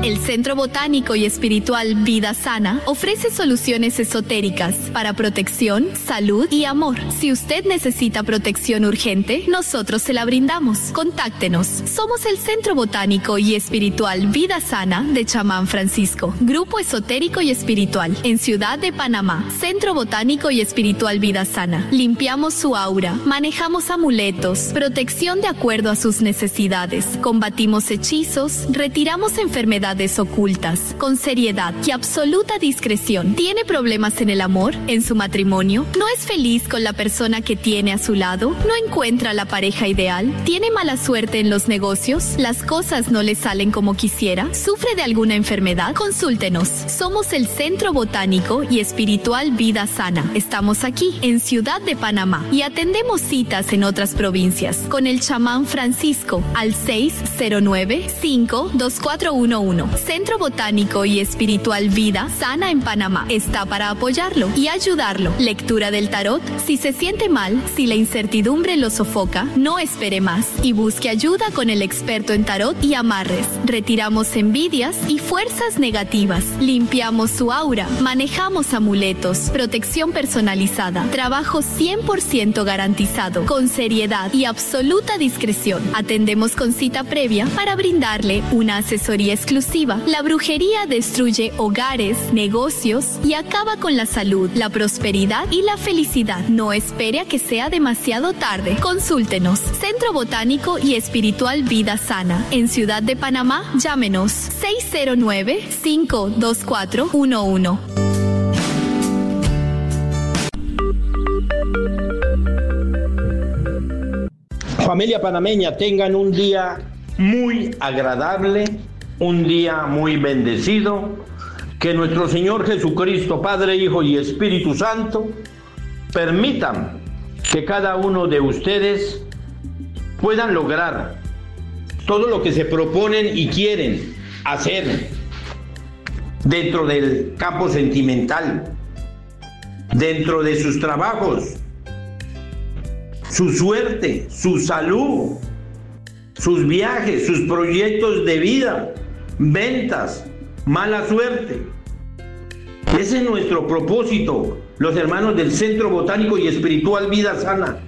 El Centro Botánico y Espiritual Vida Sana ofrece soluciones esotéricas para protección, salud y amor. Si usted necesita protección urgente, nosotros se la brindamos. Contáctenos. Somos el Centro Botánico y Espiritual Vida Sana de Chamán Francisco, Grupo Esotérico y Espiritual, en Ciudad de Panamá. Centro Botánico y Espiritual Vida Sana. Limpiamos su aura, manejamos amuletos, protección de acuerdo a sus necesidades, combatimos hechizos, retiramos enfermedades ocultas, con seriedad y absoluta discreción. ¿Tiene problemas en el amor, en su matrimonio? ¿No es feliz con la persona que tiene a su lado? ¿No encuentra la pareja ideal? ¿Tiene mala suerte en los negocios? ¿Las cosas no le salen como quisiera? ¿Sufre de alguna enfermedad? Consúltenos. Somos el Centro Botánico y Espiritual Vida Sana. Estamos aquí, en Ciudad de Panamá, y atendemos citas en otras provincias con el chamán Francisco al 609-52411. Centro Botánico y Espiritual Vida Sana en Panamá está para apoyarlo y ayudarlo. Lectura del tarot. Si se siente mal, si la incertidumbre lo sofoca, no espere más y busque ayuda con el experto en tarot y amarres. Retiramos envidias y fuerzas negativas. Limpiamos su aura. Manejamos amuletos. Protección personalizada. Trabajo 100% garantizado. Con seriedad y absoluta discreción. Atendemos con cita previa para brindarle una asesoría exclusiva. La brujería destruye hogares, negocios y acaba con la salud, la prosperidad y la felicidad. No espere a que sea demasiado tarde. Consúltenos. Centro Botánico y Espiritual Vida Sana. En Ciudad de Panamá, llámenos 609-52411. Familia panameña, tengan un día muy agradable, un día muy bendecido. Que nuestro Señor Jesucristo, Padre, Hijo y Espíritu Santo, permitan que cada uno de ustedes puedan lograr todo lo que se proponen y quieren hacer dentro del campo sentimental, dentro de sus trabajos, su suerte, su salud, sus viajes, sus proyectos de vida, ventas, mala suerte. Ese es nuestro propósito, los hermanos del Centro Botánico y Espiritual Vida Sana.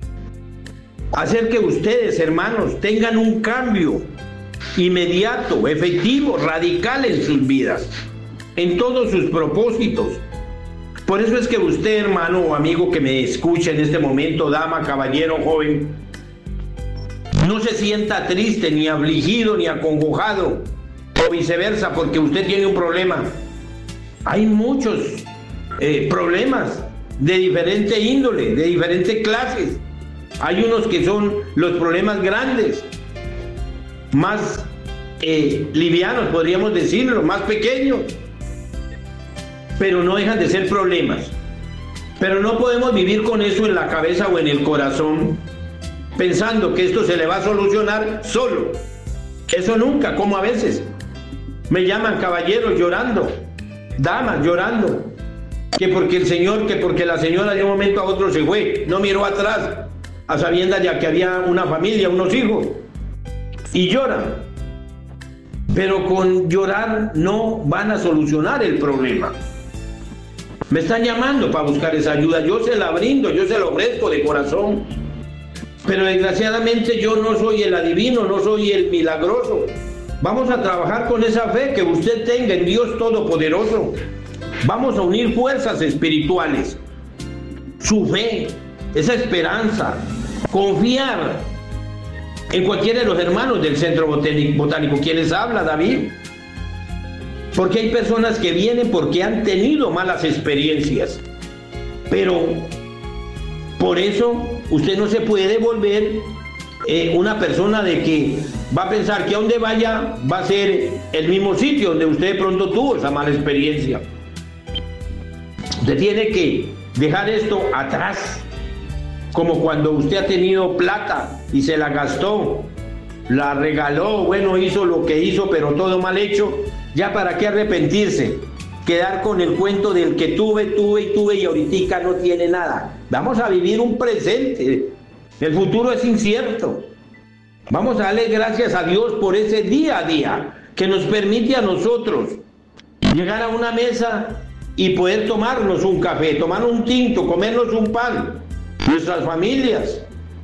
Hacer que ustedes, hermanos, tengan un cambio inmediato, efectivo, radical en sus vidas, en todos sus propósitos. Por eso es que usted, hermano o amigo que me escucha en este momento, dama, caballero, joven, no se sienta triste, ni afligido, ni acongojado, o viceversa, porque usted tiene un problema. Hay muchos problemas de diferente índole, de diferentes clases. Hay unos que son los problemas grandes, más livianos, podríamos decirlo, más pequeños, pero no dejan de ser problemas. Pero no podemos vivir con eso en la cabeza o en el corazón, pensando que esto se le va a solucionar solo. Eso nunca, como a veces me llaman caballeros llorando, damas llorando, que porque el señor, que porque la señora de un momento a otro se fue, no miró atrás, a sabiendas ya que había una familia, unos hijos, y lloran. Pero con llorar no van a solucionar el problema. Me están llamando para buscar esa ayuda, yo se la brindo, yo se la ofrezco de corazón, pero desgraciadamente yo no soy el adivino, no soy el milagroso. Vamos a trabajar con esa fe que usted tenga en Dios Todopoderoso. Vamos a unir fuerzas espirituales, su fe, esa esperanza, confiar en cualquiera de los hermanos del Centro Botánico. ¿Quién les habla? David. Porque hay personas que vienen porque han tenido malas experiencias, pero por eso usted no se puede volver una persona de que va a pensar que a donde vaya va a ser el mismo sitio donde usted de pronto tuvo esa mala experiencia. Usted tiene que dejar esto atrás, como cuando usted ha tenido plata y se la gastó, la regaló, bueno, hizo lo que hizo, pero todo mal hecho. Ya para qué arrepentirse, quedar con el cuento del que tuve y ahorita no tiene nada. Vamos a vivir un presente, el futuro es incierto. Vamos a darle gracias a Dios por ese día a día que nos permite a nosotros llegar a una mesa y poder tomarnos un café, tomar un tinto, comernos un pan, nuestras familias.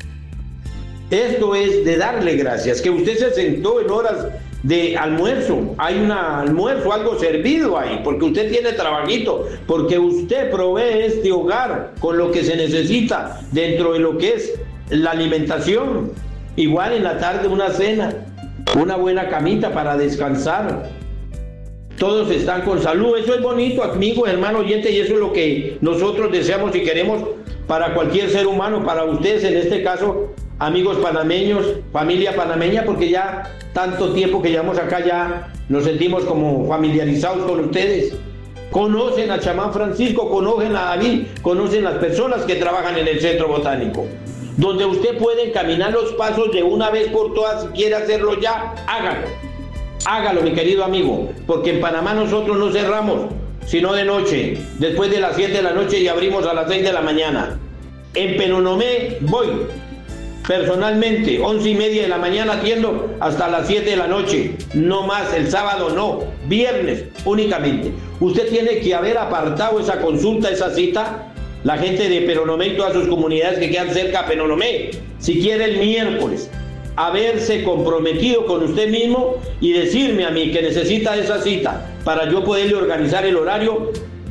Esto es de darle gracias, que usted se sentó en horas de almuerzo, hay un almuerzo, algo servido ahí, porque usted tiene trabajito, porque usted provee este hogar con lo que se necesita dentro de lo que es la alimentación. Igual en la tarde una cena, una buena camita para descansar. Todos están con salud, eso es bonito, amigo, hermano oyente, y eso es lo que nosotros deseamos y queremos para cualquier ser humano, para ustedes en este caso, amigos panameños, familia panameña, porque ya tanto tiempo que llevamos acá ya nos sentimos como familiarizados con ustedes. Conocen a Chamán Francisco, conocen a David, conocen las personas que trabajan en el Centro Botánico, donde usted puede encaminar los pasos de una vez por todas. Si quiere hacerlo ya, hágalo. Hágalo, mi querido amigo, porque en Panamá nosotros no cerramos, sino de noche, después de las 7 de la noche, y abrimos a las 6 de la mañana. En Penonomé voy personalmente, 11:30 de la mañana atiendo hasta las 7 de la noche, no más, el sábado no, viernes únicamente. Usted tiene que haber apartado esa consulta, esa cita, la gente de Penonomé y todas sus comunidades que quedan cerca a Penonomé, si quiere el miércoles, haberse comprometido con usted mismo y decirme a mí que necesita esa cita para yo poderle organizar el horario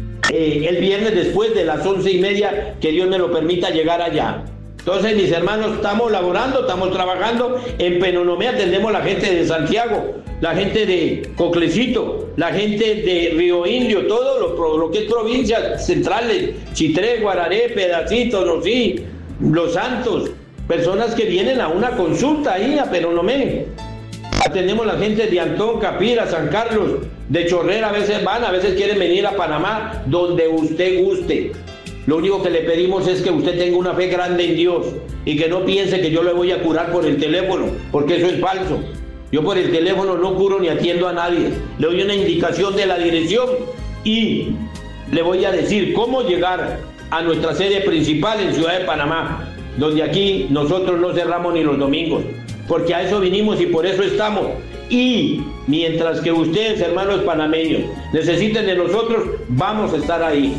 el viernes después de las 11:30, que Dios me lo permita llegar allá. Entonces, mis hermanos, estamos laborando, estamos trabajando. En Penonomé atendemos a la gente de Santiago, la gente de Coclecito, la gente de Río Indio, todo lo que es provincias centrales, Chitré, Guararé, Pedacitos, Rosí, Los Santos, personas que vienen a una consulta ahí a Penonomé. Atendemos a la gente de Antón, Capira, San Carlos, de Chorrera, a veces van, a veces quieren venir a Panamá, donde usted guste. Lo único que le pedimos es que usted tenga una fe grande en Dios y que no piense que yo le voy a curar por el teléfono, porque eso es falso. Yo por el teléfono no curo ni atiendo a nadie. Le doy una indicación de la dirección y le voy a decir cómo llegar a nuestra sede principal en Ciudad de Panamá, donde aquí nosotros no cerramos ni los domingos, porque a eso vinimos y por eso estamos. Y mientras que ustedes, hermanos panameños, necesiten de nosotros, vamos a estar ahí.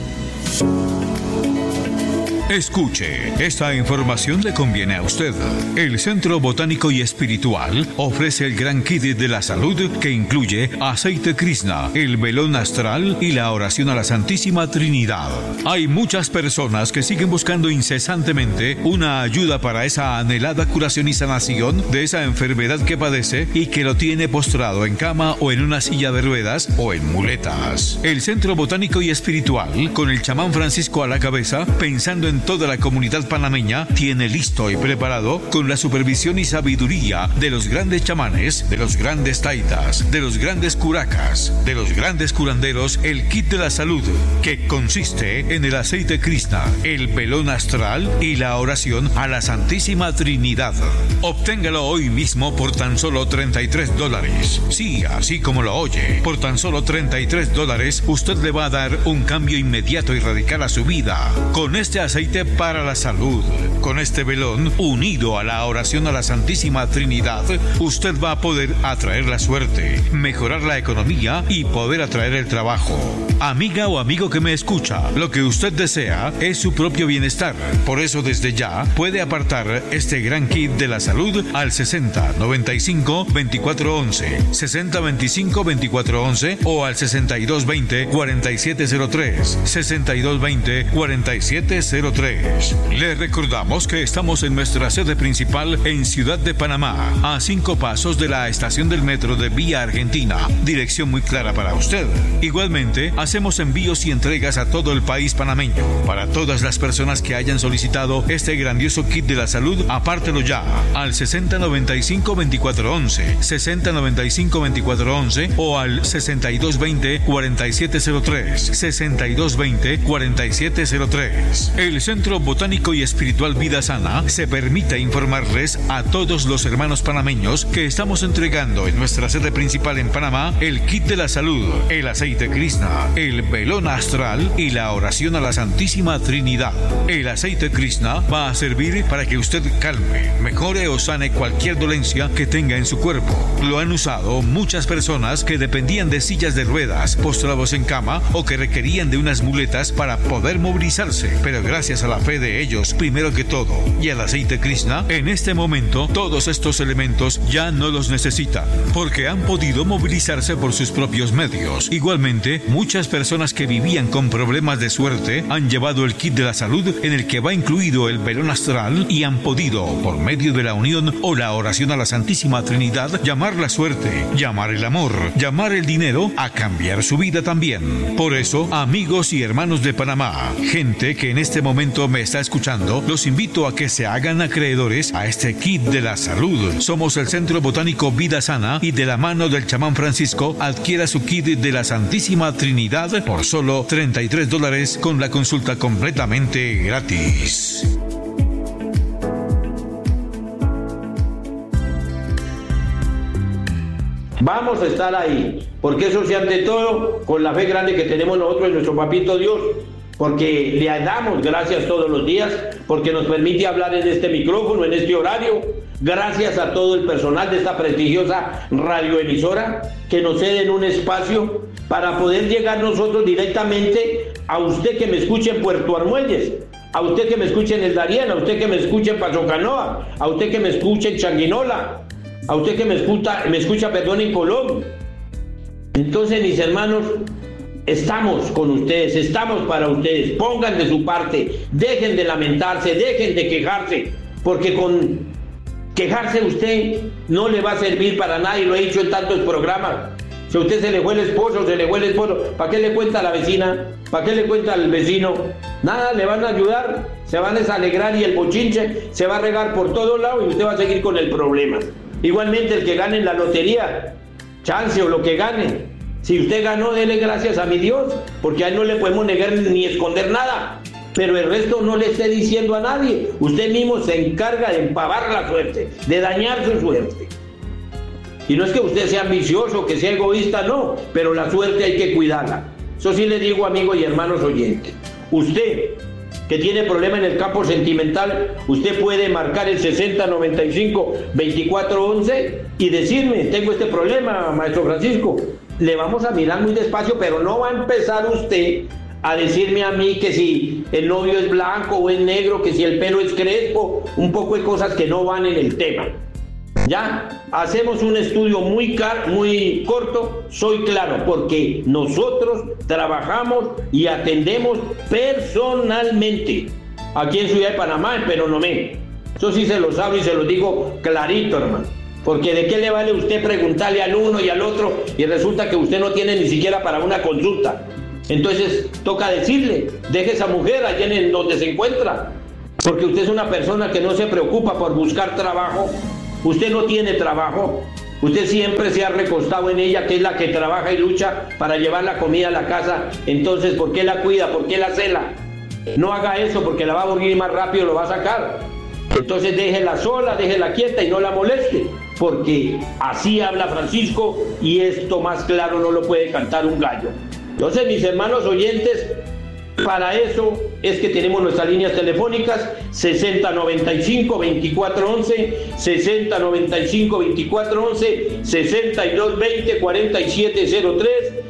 Escuche, esta información le conviene a usted. El Centro Botánico y Espiritual ofrece el gran kit de la salud que incluye aceite Krishna, el velón astral y la oración a la Santísima Trinidad. Hay muchas personas que siguen buscando incesantemente una ayuda para esa anhelada curación y sanación de esa enfermedad que padece y que lo tiene postrado en cama o en una silla de ruedas o en muletas. El Centro Botánico y Espiritual, con el chamán Francisco a la cabeza, pensando en toda la comunidad panameña, tiene listo y preparado, con la supervisión y sabiduría de los grandes chamanes, de los grandes taitas, de los grandes curacas, de los grandes curanderos, el kit de la salud, que consiste en el aceite Krishna, el velón astral y la oración a la Santísima Trinidad. Obténgalo hoy mismo por tan solo $33. Sí, así como lo oye, por tan solo $33 usted le va a dar un cambio inmediato y radical a su vida. Con este aceite para la salud, con este velón unido a la oración a la Santísima Trinidad, usted va a poder atraer la suerte, mejorar la economía y poder atraer el trabajo. Amiga o amigo que me escucha, lo que usted desea es su propio bienestar. Por eso desde ya puede apartar este gran kit de la salud al 6095-2411, 6025-2411 o al 6220-4703, 6220-4703. Le recordamos que estamos en nuestra sede principal en Ciudad de Panamá, a 5 pasos de la estación del metro de Vía Argentina. Dirección muy clara para usted. Igualmente, hacemos envíos y entregas a todo el país panameño. Para todas las personas que hayan solicitado este grandioso kit de la salud, apártelo ya al 6095-2411, 6095-2411 o al 6220-4703, 6220-4703. El Centro Botánico y Espiritual Vida Sana se permite informarles a todos los hermanos panameños que estamos entregando en nuestra sede principal en Panamá el kit de la salud, el aceite Krishna, el velón astral y la oración a la Santísima Trinidad. El aceite Krishna va a servir para que usted calme, mejore o sane cualquier dolencia que tenga en su cuerpo. Lo han usado muchas personas que dependían de sillas de ruedas, postrados en cama o que requerían de unas muletas para poder movilizarse, pero gracias a la fe de ellos, primero que todo, y al aceite Krishna, en este momento todos estos elementos ya no los necesitan, porque han podido movilizarse por sus propios medios. Igualmente, muchas personas que vivían con problemas de suerte han llevado el kit de la salud en el que va incluido el velón astral y han podido, por medio de la unión o la oración a la Santísima Trinidad, llamar la suerte, llamar el amor, llamar el dinero, a cambiar su vida también. Por eso, amigos y hermanos de Panamá, gente que en este momento me está escuchando, los invito a que se hagan acreedores a este kit de la salud. Somos el Centro Botánico Vida Sana y de la mano del chamán Francisco adquiera su kit de la Santísima Trinidad por solo $33 con la consulta completamente gratis. Vamos a estar ahí, porque eso sí, ante todo, con la fe grande que tenemos nosotros en nuestro papito Dios, porque le damos gracias todos los días, porque nos permite hablar en este micrófono, en este horario, gracias a todo el personal de esta prestigiosa radioemisora, que nos ceden un espacio para poder llegar nosotros directamente a usted que me escuche en Puerto Armuelles, a usted que me escuche en El Darién, a usted que me escuche en Paso Canoa, a usted que me escuche en Changuinola, a usted que me escucha, en Colón. Entonces, mis hermanos, estamos con ustedes, estamos para ustedes. Pongan de su parte, dejen de lamentarse, dejen de quejarse, porque con quejarse usted no le va a servir para nada, y lo he dicho en tantos programas. Si a usted se le fue el esposo, ¿para qué le cuenta a la vecina? ¿Para qué le cuenta al vecino? Nada, le van a ayudar, se van a desalegrar y el bochinche se va a regar por todos lados y usted va a seguir con el problema. Igualmente el que gane en la lotería, chance o lo que gane, si usted ganó, dele gracias a mi Dios, porque a él no le podemos negar ni esconder nada, pero el resto no le esté diciendo a nadie. Usted mismo se encarga de empavar la suerte, de dañar su suerte. Y no es que usted sea ambicioso, que sea egoísta, no, pero la suerte hay que cuidarla. Eso sí le digo, amigos y hermanos oyentes. Usted que tiene problema en el campo sentimental, usted puede marcar el 6095-2411 y decirme, tengo este problema, maestro Francisco. Le vamos a mirar muy despacio, pero no va a empezar usted a decirme a mí que si el novio es blanco o es negro, que si el pelo es crespo, un poco de cosas que no van en el tema. Ya hacemos un estudio muy corto, soy claro, porque nosotros trabajamos y atendemos personalmente aquí en Ciudad de Panamá, en Penonomé. Eso sí se lo sabe y se lo digo clarito, hermano, porque de qué le vale usted preguntarle al uno y al otro y resulta que usted no tiene ni siquiera para una consulta. Entonces toca decirle, deje esa mujer allá en donde se encuentra, porque usted es una persona que no se preocupa por buscar trabajo. Usted no tiene trabajo, usted siempre se ha recostado en ella, que es la que trabaja y lucha para llevar la comida a la casa. Entonces, ¿por qué la cuida? ¿Por qué la cela? No haga eso, porque la va a aburrir más rápido, lo va a sacar. Entonces déjela sola, déjela quieta y no la moleste, porque así habla Francisco y esto más claro no lo puede cantar un gallo. Entonces, mis hermanos oyentes, para eso es que tenemos nuestras líneas telefónicas 6095-2411, 6095-2411, 6220-4703,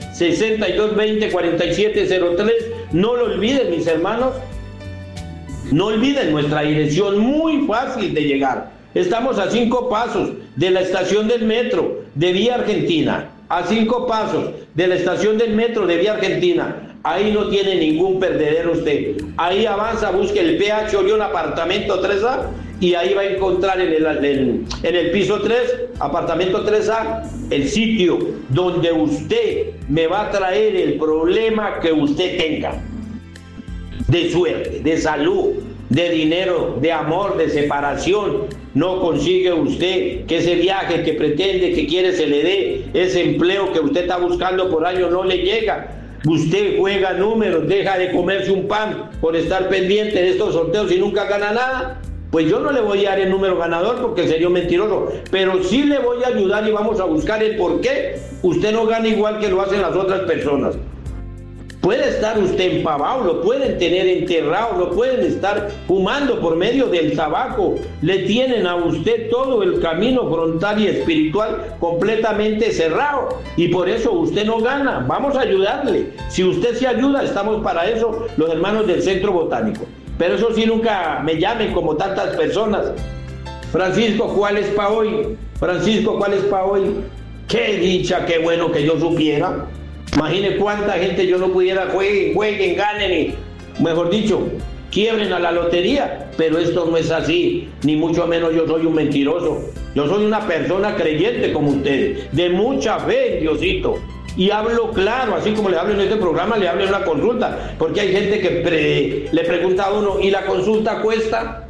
6220-4703. No lo olviden, mis hermanos. No olviden nuestra dirección, muy fácil de llegar. Estamos a 5 pasos de la estación del metro de Vía Argentina. A 5 pasos de la estación del metro de Vía Argentina. Ahí no tiene ningún perdedero usted. Ahí avanza, busque el PH Orión apartamento 3A y ahí va a encontrar en el piso 3, apartamento 3A, el sitio donde usted me va a traer el problema que usted tenga. De suerte, de salud, de dinero, de amor, de separación. No consigue usted que ese viaje que pretende, que quiere se le dé, ese empleo que usted está buscando por años no le llega. usted juega números, deja de comerse un pan por estar pendiente de estos sorteos y nunca gana nada, pues yo no le voy a dar el número ganador porque sería un mentiroso, pero sí le voy a ayudar y vamos a buscar el por qué usted no gana igual que lo hacen las otras personas. Puede estar usted empavado, lo pueden tener enterrado, lo pueden estar fumando por medio del tabaco, le tienen a usted todo el camino frontal y espiritual completamente cerrado y por eso usted no gana. Vamos a ayudarle. Si usted se ayuda, estamos para eso los hermanos del Centro Botánico. Pero eso sí, nunca me llamen como tantas personas. Francisco, ¿cuál es para hoy? Francisco, ¿cuál es para hoy? Qué dicha, qué bueno que yo supiera. Imagine cuánta gente yo no pudiera, jueguen, ganen y, mejor dicho, quiebren a la lotería. Pero esto no es así, ni mucho menos yo soy un mentiroso. Yo soy una persona creyente como ustedes, de mucha fe en Diosito. Y hablo claro, así como le hablo en este programa, le hablo en una consulta. Porque hay gente que le pregunta a uno, ¿y la consulta cuesta?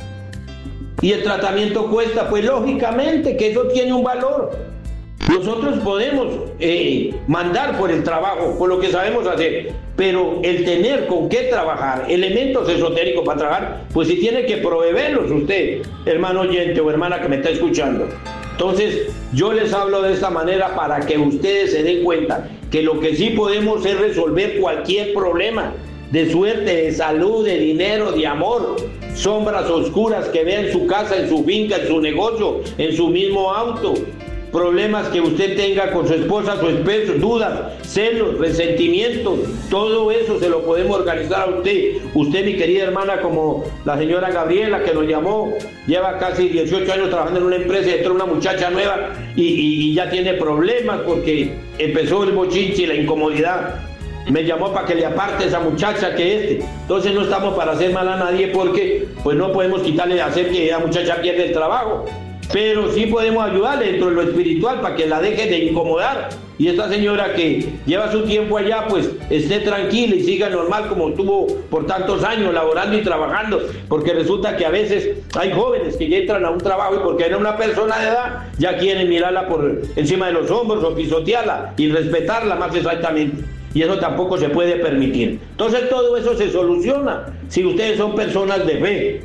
¿Y el tratamiento cuesta? Pues lógicamente que eso tiene un valor. Nosotros podemos mandar por el trabajo, por lo que sabemos hacer, pero el tener con qué trabajar, elementos esotéricos para trabajar, pues sí tiene que proveerlos usted, hermano oyente o hermana que me está escuchando. Entonces, yo les hablo de esta manera para que ustedes se den cuenta que lo que sí podemos es resolver cualquier problema de suerte, de salud, de dinero, de amor, sombras oscuras que vea en su casa, en su finca, en su negocio, en su mismo auto. Problemas que usted tenga con su esposa, su esposo, dudas, celos, resentimientos, todo eso se lo podemos organizar a usted. Usted, mi querida hermana, como la señora Gabriela que nos llamó, lleva casi 18 años trabajando en una empresa y entró una muchacha nueva y ya tiene problemas porque empezó el bochinche y la incomodidad. Me llamó para que le aparte esa muchacha que Entonces no estamos para hacer mal a nadie porque pues no podemos quitarle de hacer que esa muchacha pierda el trabajo. Pero sí podemos ayudarle dentro de lo espiritual para que la deje de incomodar. Y esta señora que lleva su tiempo allá, pues esté tranquila y siga normal como estuvo por tantos años laborando y trabajando. Porque resulta que a veces hay jóvenes que ya entran a un trabajo y porque era una persona de edad, ya quieren mirarla por encima de los hombros o pisotearla y respetarla más exactamente. Y eso tampoco se puede permitir. Entonces todo eso se soluciona si ustedes son personas de fe.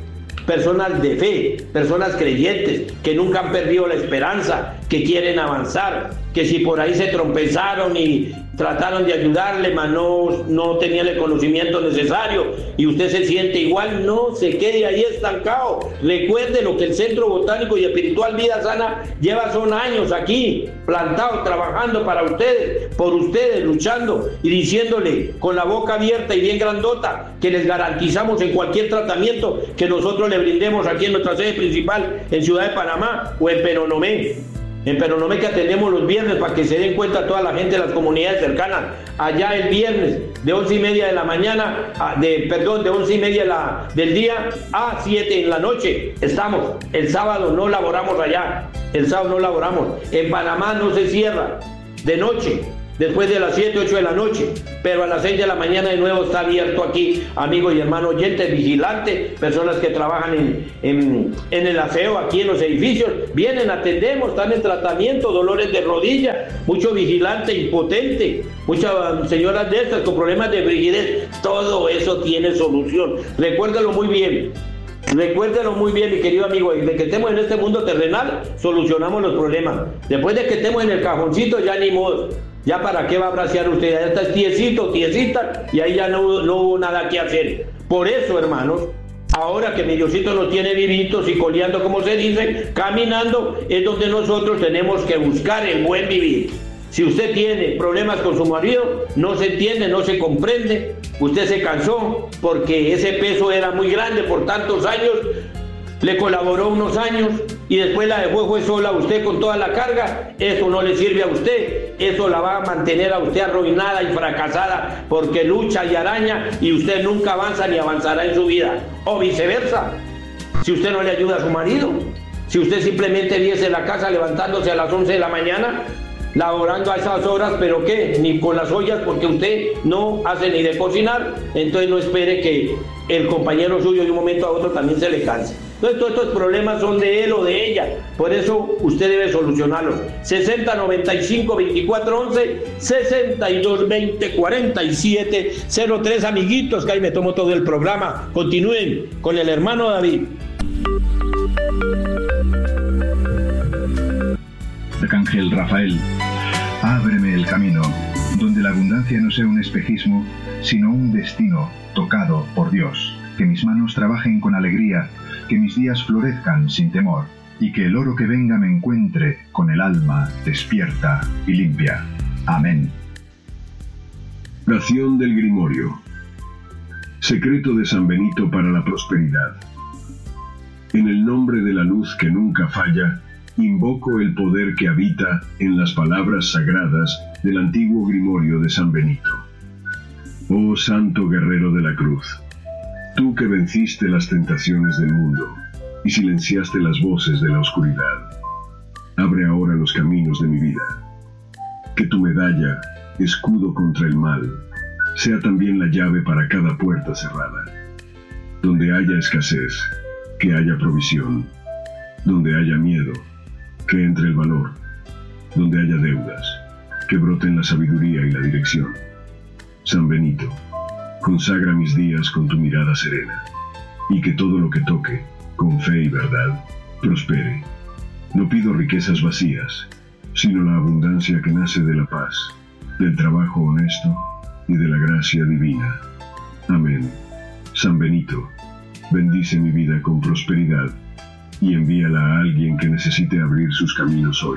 Personas creyentes, que nunca han perdido la esperanza, que quieren avanzar, que si por ahí se tropezaron y trataron de ayudarle, mas no tenían el conocimiento necesario y usted se siente igual, no se quede ahí estancado. Recuerde lo que el Centro Botánico y Espiritual Vida Sana lleva son años aquí, plantado, trabajando para ustedes, por ustedes, luchando y diciéndole con la boca abierta y bien grandota que les garantizamos en cualquier tratamiento que nosotros le brindemos aquí en nuestra sede principal en Ciudad de Panamá o en Peronomé. En Peronomé, que atendemos los viernes para que se den cuenta toda la gente de las comunidades cercanas. Allá el viernes de 11:30 de la mañana, de 11:30 del día a 7 en la noche. Estamos. El sábado no laboramos allá. El sábado no laboramos. En Panamá no se cierra de noche. Después de las 7, 8 de la noche, pero a las 6 de la mañana de nuevo está abierto aquí, amigos y hermanos oyentes, vigilantes, personas que trabajan en el aseo aquí en los edificios, vienen, atendemos, están en tratamiento, dolores de rodilla, mucho vigilante impotente, muchas señoras de estas con problemas de frigidez, todo eso tiene solución, recuérdalo muy bien. Recuérdelo muy bien, mi querido amigo, de que estemos en este mundo terrenal, solucionamos los problemas. Después de que estemos en el cajoncito, ya ni modo. Ya para qué va a bracear usted, ya está tiesito, tiesita, y ahí ya no hubo nada que hacer. Por eso, hermanos, ahora que mi Diosito nos tiene vivitos y coleando, como se dice, caminando, es donde nosotros tenemos que buscar el buen vivir. Si usted tiene problemas con su marido, no se entiende, no se comprende, usted se cansó porque ese peso era muy grande por tantos años, le colaboró unos años y después la dejó fue sola a usted con toda la carga, eso no le sirve a usted, eso la va a mantener a usted arruinada y fracasada porque lucha y araña y usted nunca avanza ni avanzará en su vida, o viceversa. Si usted no le ayuda a su marido, si usted simplemente viese la casa levantándose a las 11 de la mañana, laborando a esas horas, pero ¿qué? Ni con las ollas, porque usted no hace ni de cocinar, entonces no espere que el compañero suyo de un momento a otro también se le canse. Entonces todos estos problemas son de él o de ella, por eso usted debe solucionarlos. 6095-2411, 6220-4703, amiguitos, que ahí me tomo todo el programa. Continúen con el hermano David. Arcángel Rafael, ábreme el camino, donde la abundancia no sea un espejismo, sino un destino tocado por Dios. Que mis manos trabajen con alegría, que mis días florezcan sin temor, y que el oro que venga me encuentre con el alma despierta y limpia. Amén. Oración del Grimorio. Secreto de San Benito para la prosperidad. En el nombre de la luz que nunca falla, invoco el poder que habita en las palabras sagradas del antiguo Grimorio de San Benito. Oh Santo Guerrero de la Cruz, tú que venciste las tentaciones del mundo y silenciaste las voces de la oscuridad, abre ahora los caminos de mi vida. Que tu medalla, escudo contra el mal, sea también la llave para cada puerta cerrada. Donde haya escasez, que haya provisión. Donde haya miedo, que entre el valor. Donde haya deudas, que broten la sabiduría y la dirección. San Benito, consagra mis días con tu mirada serena, y que todo lo que toque, con fe y verdad, prospere. No pido riquezas vacías, sino la abundancia que nace de la paz, del trabajo honesto y de la gracia divina. Amén. San Benito, bendice mi vida con prosperidad y envíala a alguien que necesite abrir sus caminos hoy.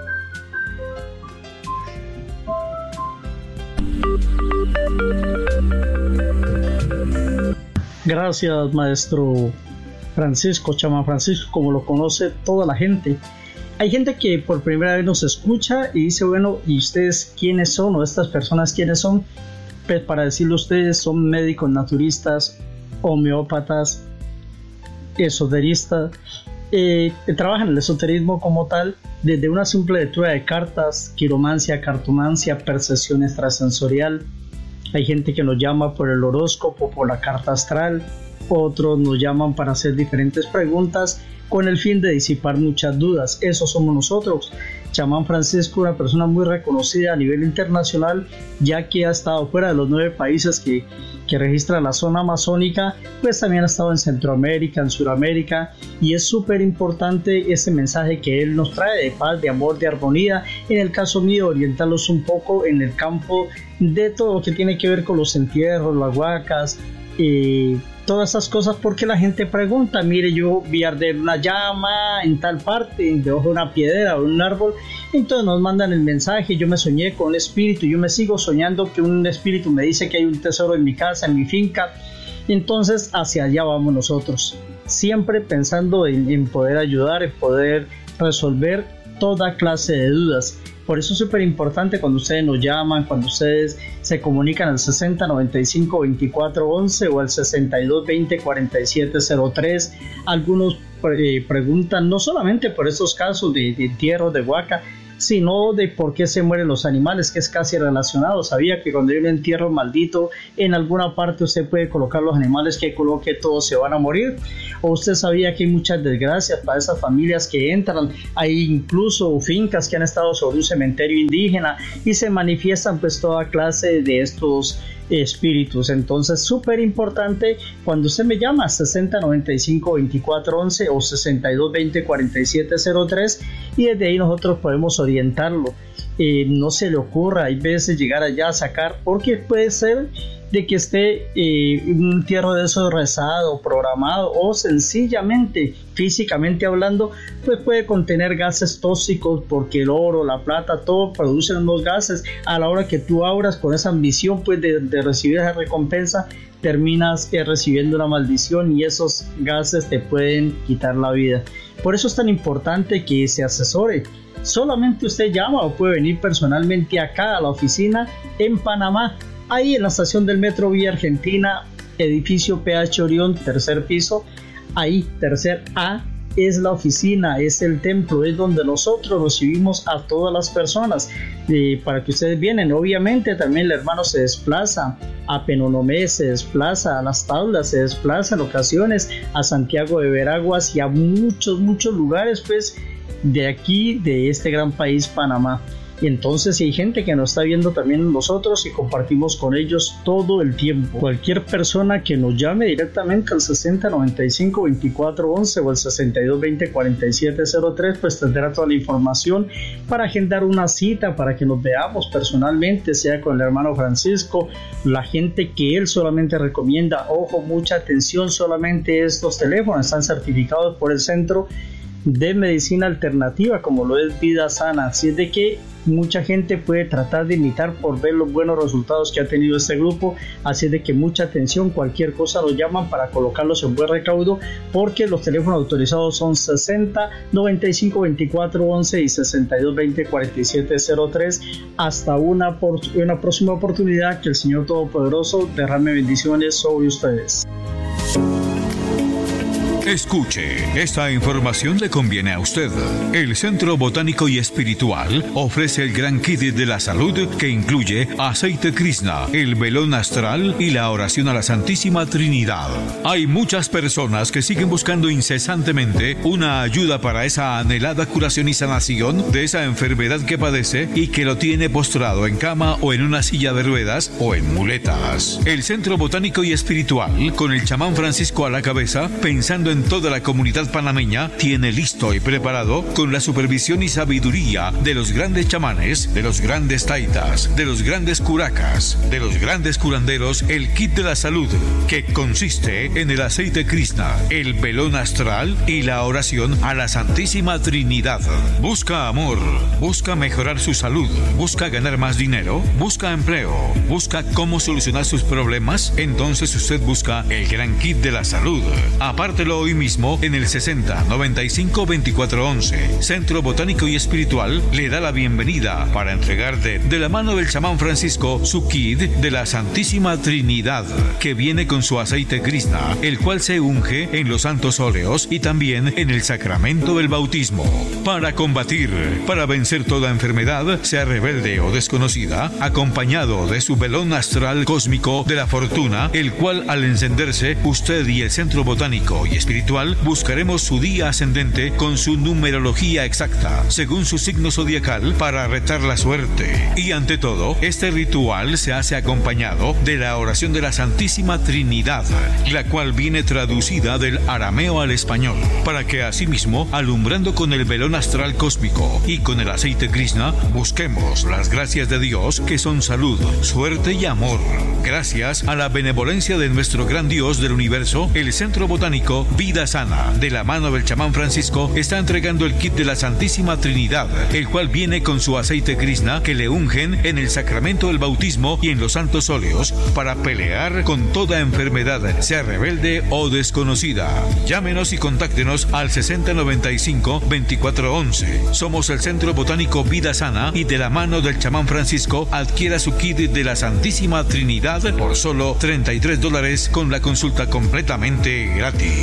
Gracias, maestro Francisco, chamán Francisco, como lo conoce toda la gente. Hay gente que por primera vez nos escucha y dice, bueno, ¿y ustedes quiénes son? ¿O estas personas quiénes son? Pues para decirle, ustedes son médicos naturistas, homeópatas, esoteristas, trabajan en el esoterismo como tal, desde una simple lectura de cartas, quiromancia, cartomancia, percepción extrasensorial. Hay gente que nos llama por el horóscopo, por la carta astral, otros nos llaman para hacer diferentes preguntas con el fin de disipar muchas dudas. Eso somos nosotros. Chamán Francisco, una persona muy reconocida a nivel internacional, ya que ha estado fuera de los 9 países que registra la zona amazónica, pues también ha estado en Centroamérica, en Sudamérica, y es súper importante ese mensaje que él nos trae de paz, de amor, de armonía. En el caso mío, orientarlos un poco en el campo de todo lo que tiene que ver con los entierros, las huacas, todas esas cosas, porque la gente pregunta, mire, yo vi arder una llama en tal parte, debajo de una piedra o un árbol, entonces nos mandan el mensaje, yo me soñé con un espíritu, yo me sigo soñando que un espíritu me dice que hay un tesoro en mi casa, en mi finca. Entonces hacia allá vamos nosotros, siempre pensando en poder ayudar, en poder resolver toda clase de dudas. Por eso es súper importante cuando ustedes nos llaman, cuando ustedes se comunican al 6095-2411 o al 6220-4703. Algunos preguntan no solamente por estos casos de entierro, de huaca, sino de por qué se mueren los animales, que es casi relacionado. Sabía que cuando hay un entierro maldito, en alguna parte usted puede colocar los animales que coloque, todos se van a morir. O usted sabía que hay muchas desgracias para esas familias que entran. Hay incluso fincas que han estado sobre un cementerio indígena y se manifiestan pues toda clase de estos espíritus. Entonces, súper importante cuando usted me llama 6095-2411 o 6220-4703, y desde ahí nosotros podemos orientarlo. No se le ocurra hay veces llegar allá a sacar, porque puede ser de que esté un entierro de eso rezado, programado, o sencillamente físicamente hablando, pues puede contener gases tóxicos, porque el oro, la plata, todo producen unos gases. A la hora que tú abras con esa ambición pues de recibir esa recompensa, terminas recibiendo una maldición y esos gases te pueden quitar la vida. Por eso es tan importante que se asesore. Solamente usted llama o puede venir personalmente acá a la oficina en Panamá, ahí en la estación del Metro Vía Argentina, edificio PH Orión, tercer piso, ahí, tercer A, es la oficina, es el templo, es donde nosotros recibimos a todas las personas. Para que ustedes vienen, obviamente también el hermano se desplaza a Penonomé, se desplaza a Las Tablas, se desplaza en ocasiones a Santiago de Veraguas y a muchos lugares pues de aquí, de este gran país Panamá. Y entonces si hay gente que nos está viendo también nosotros y compartimos con ellos todo el tiempo. Cualquier persona que nos llame directamente al 6095-2411 o al 6220-4703 pues tendrá toda la información para agendar una cita para que nos veamos personalmente, sea con el hermano Francisco, la gente que él solamente recomienda. Ojo, mucha atención, solamente estos teléfonos están certificados por el Centro de Medicina Alternativa, como lo es Vida Sana, así es de que mucha gente puede tratar de imitar por ver los buenos resultados que ha tenido este grupo, así es de que mucha atención, cualquier cosa los llaman para colocarlos en buen recaudo, porque los teléfonos autorizados son 6095-2411 y 6220-4703. Hasta una próxima oportunidad, que el Señor Todopoderoso derrame bendiciones sobre ustedes. Escuche, esta información le conviene a usted. El Centro Botánico y Espiritual ofrece el gran kit de la salud que incluye aceite Krishna, el velón astral y la oración a la Santísima Trinidad. Hay muchas personas que siguen buscando incesantemente una ayuda para esa anhelada curación y sanación de esa enfermedad que padece y que lo tiene postrado en cama o en una silla de ruedas o en muletas. El Centro Botánico y Espiritual, con el chamán Francisco a la cabeza, pensando en toda la comunidad panameña, tiene listo y preparado, con la supervisión y sabiduría de los grandes chamanes, de los grandes taitas, de los grandes curacas, de los grandes curanderos, el kit de la salud, que consiste en el aceite Krishna, el velón astral y la oración a la Santísima Trinidad. Busca amor, busca mejorar su salud, busca ganar más dinero, busca empleo, busca cómo solucionar sus problemas. Entonces usted busca el gran kit de la salud. Apártelo hoy mismo en el 6095-2411. Centro Botánico y Espiritual le da la bienvenida para entregarte de la mano del chamán Francisco su kit de la Santísima Trinidad, que viene con su aceite Krishna, el cual se unge en los santos óleos y también en el sacramento del bautismo. Para combatir, para vencer toda enfermedad, sea rebelde o desconocida, acompañado de su velón astral cósmico de la fortuna, el cual al encenderse, usted y el Centro Botánico y Espiritual buscaremos su día ascendente con su numerología exacta, según su signo zodiacal, para retar la suerte. Y ante todo, este ritual se hace acompañado de la oración de la Santísima Trinidad, la cual viene traducida del arameo al español, para que asimismo, alumbrando con el velón astral cósmico y con el aceite Krishna, busquemos las gracias de Dios, que son salud, suerte y amor. Gracias a la benevolencia de nuestro gran Dios del universo, el Centro Botánico Vida Sana, de la mano del chamán Francisco, está entregando el kit de la Santísima Trinidad, el cual viene con su aceite Krishna, que le ungen en el sacramento del bautismo y en los santos óleos, para pelear con toda enfermedad, sea rebelde o desconocida. Llámenos y contáctenos al 6095-2411. Somos el Centro Botánico Vida Sana, y de la mano del chamán Francisco adquiera su kit de la Santísima Trinidad por solo $33 con la consulta completamente gratis.